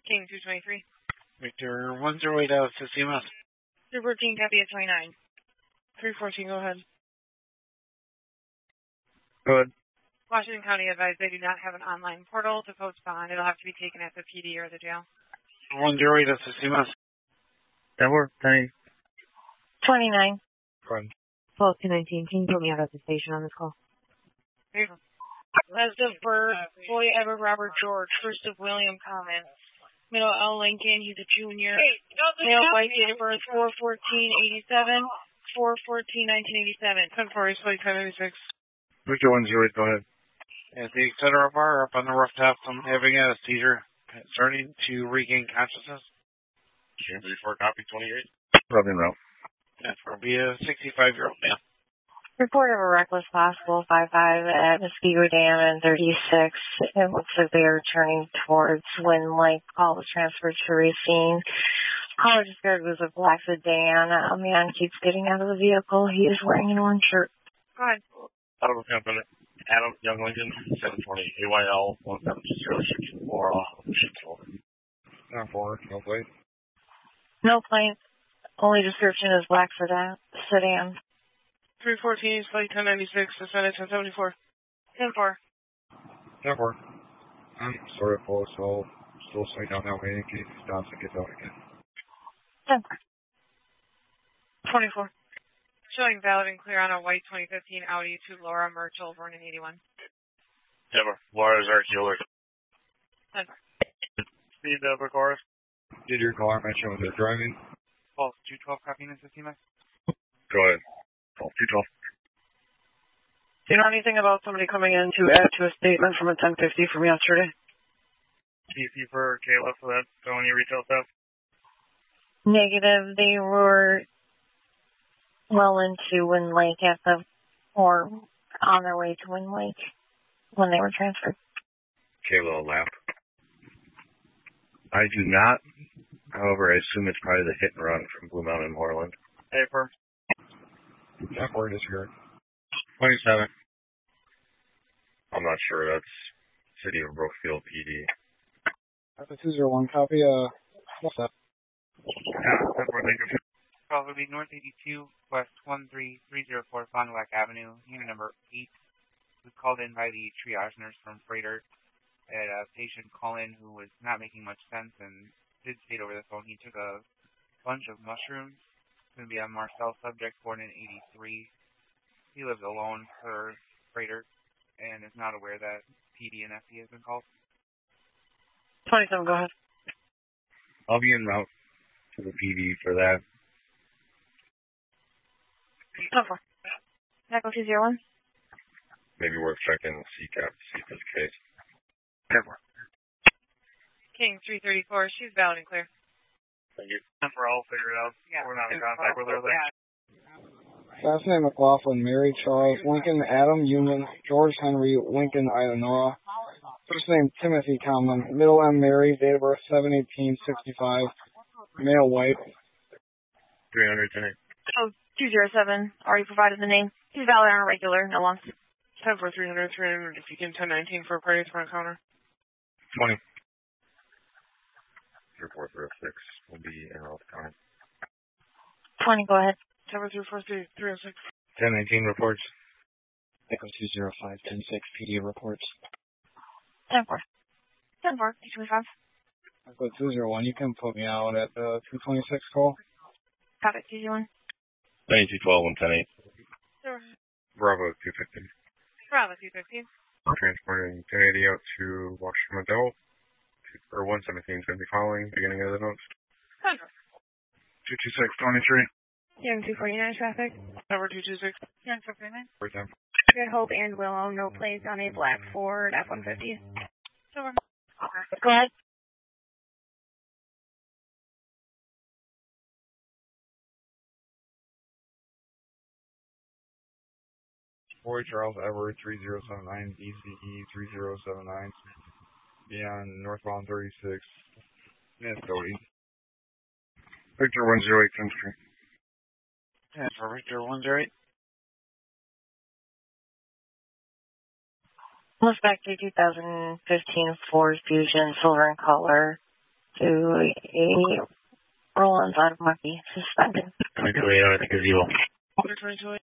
King 223. Victor 108 out to CMS. 314, copy at 29. 314, go ahead. Go ahead. Washington County advised they do not have an online portal to post bond. It'll have to be taken at the PD or the jail. 108 out to CMS. 10-4, 29. Go ahead. 12-219. Can you put me out of the station on this call? Last of birth, boy Edward Robert George. First of William Common. Middle L. Lincoln, he's a junior. Male white, date of birth 4/14/87. 4/14/1987. 10-4, East Lake 1086. Victor 108, go ahead. At the Etc. bar, up on the rooftop, I'm having a seizure, starting to regain consciousness. June 34, copy 28. Probably en route. That will be a 65-year-old man. Report of a reckless possible 5-5 at Muskego Dam and 36. It looks like they are turning towards Wind Lake. Call was transferred to Racine. Caller described was a black sedan. A man keeps getting out of the vehicle. He is wearing an orange shirt. Go ahead. Adam Young Lincoln, 720 AYL 17064 off of Shitsville. 10-4, no plate. No plate. Only description is black sedan. 314, East Lake 1096, suspended 1074. 10-4. 10-4. I'm sort of full, so still slowing down that way in case he stops and gets out again. 10-4. 24. Showing valid and clear on a white 2015 Audi to Laura Merchel, born in 81. Never. Laura's our healer. 10-4. Speed of course. Did your car mention when they're driving? Pulse 212, copying in 15 miles. Go ahead. Pulse 212. Do you know anything about somebody coming in to add to a statement from a 1050 from yesterday? PC for Kayla for that felony retail theft? Negative. They were well into Wind Lake or on their way to Wind Lake when they were transferred. Kayla will laugh. I do not. However, I assume it's probably the hit and run from Blue Mountain, Moreland. Paper. That word is here. 27. I'm not sure. That's City of Brookfield PD. That's a 201 copy. What's that? Yeah, Probably North 82, West 13304, Fond du Lac Avenue, unit number 8. Was called in by the triage nurse from Freighter. Had a patient call in who was not making much sense and did state over the phone he took a bunch of mushrooms. It's going to be a Marcel subject, born in 83. He lives alone per Freighter and is not aware that PD and FD has been called. 27, go ahead. I'll be en route to the PD for that. 10-4. Echo 201. Maybe worth checking CCAP to see if it's the case. 10-4. King 334. She's valid and clear. Thank you. 10-4, I'll figure it out. Yeah. We're not in contact with her. Last name McLaughlin, Mary, Charles, Lincoln, Adam, Human, George Henry, Lincoln, Ida, Noah. First name Timothy Conlon. Middle M, Mary, date of birth 7/18/65. Male, white. 300, 10. Oh, 207. Already provided the name. He's valid on a regular, no loss. 10-4, 300, 300, if you can 1019 for a party front counter. 20. 34306 will be en route to county. 20, go ahead. 10-4, 306. 1019 reports. Echo 205, 106, PD reports. 10-4. 10-4, 225. Echo 201, you can put me out at the 226 call. Copy, 201. 9212 and 108. Sure. Bravo 215. Bravo 215. Transporting 1080 out to Washington Adele. Or 117 is going to be following, beginning of the notes. 10-4. 22623. Young 249 traffic. Number 226. Young 449. For time. Good Hope and Willow, no plates on a black Ford F-150. Sure. Go ahead. Boy Charles Edward 3079 DCE 3079. Beyond northbound 36. Miss Cody. Victor 108 10th Street. Yeah, for Victor 108. Most back to 2015 Ford Fusion, silver in color. to a Rollins out of Monkey, suspended. 2280, I think is evil. 2280.